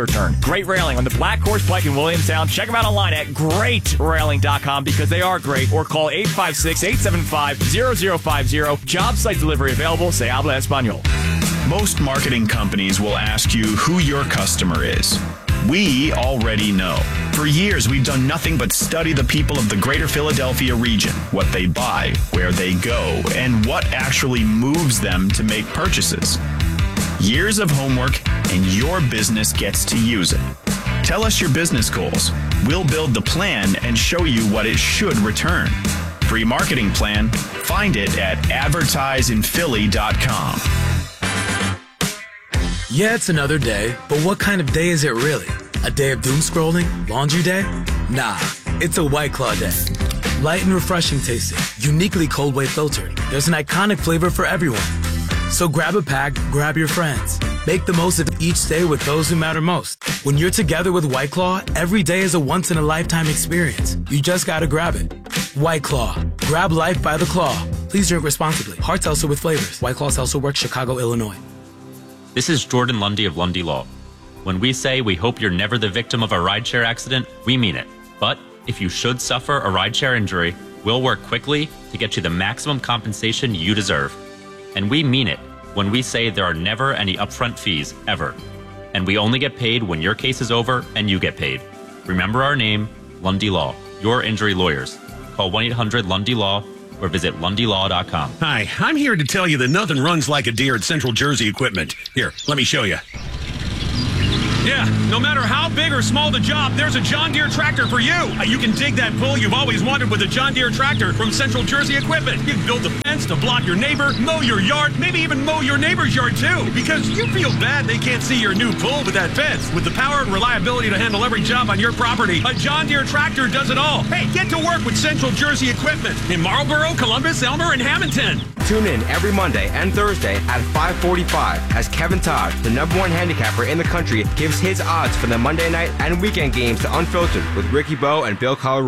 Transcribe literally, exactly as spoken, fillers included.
Return. Great Railing on the Black Horse Pike in Williamstown. Check them out online at great railing dot com because they are great. Or call eight five six, eight seven five, zero zero five zero. Job site delivery available. Se habla español. Most marketing companies will ask you who your customer is. We already know. For years, we've done nothing but study the people of the greater Philadelphia region, what they buy, where they go, and what actually moves them to make purchases. Years of homework, and your business gets to use it. Tell us your business goals. We'll build the plan and show you what it should return. Free marketing plan. Find it at advertise in philly dot com. Yeah, it's another day, but what kind of day is it really? A day of doom scrolling? Laundry day? Nah, it's a White Claw day. Light and refreshing tasting, uniquely cold way filtered. There's an iconic flavor for everyone. So grab a pack, grab your friends. Make the most of each day with those who matter most. When you're together with White Claw, every day is a once-in-a-lifetime experience. You just gotta grab it. White Claw. Grab life by the claw. Please drink responsibly. Hard seltzer with flavors. White Claw Seltzer Works, Chicago, Illinois. This is Jordan Lundy of Lundy Law. When we say we hope you're never the victim of a rideshare accident, we mean it. But if you should suffer a rideshare injury, we'll work quickly to get you the maximum compensation you deserve. And we mean it when we say there are never any upfront fees, ever. And we only get paid when your case is over and you get paid. Remember our name, Lundy Law, your injury lawyers. Call one eight hundred Lundy Law or visit lundy law dot com. Hi, I'm here to tell you that nothing runs like a deer at Central Jersey Equipment. Here, let me show you. Yeah, no matter how big or small the job, there's a John Deere tractor for you. Uh, You can dig that pull you've always wanted with a John Deere tractor from Central Jersey Equipment. You can build a fence to block your neighbor, mow your yard, maybe even mow your neighbor's yard too. Because you feel bad they can't see your new pull with that fence. With the power and reliability to handle every job on your property, a John Deere tractor does it all. Hey, get to work with Central Jersey Equipment in Marlboro, Columbus, Elmer, and Hamilton. Tune in every Monday and Thursday at five forty-five as Kevin Todd, the number one handicapper in the country, gives his odds for the Monday night and weekend games to Unfiltered with Ricky Bowe and Bill Collar.